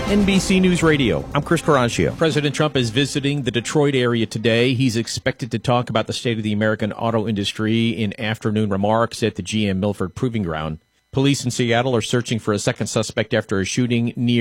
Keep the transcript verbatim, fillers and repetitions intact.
N B C News Radio, I'm Chris Caraccio. President Trump is visiting the Detroit area today. He's expected to talk about the state of the American auto industry in afternoon remarks at the G M Milford Proving Ground. Police in Seattle are searching for a second suspect after a shooting near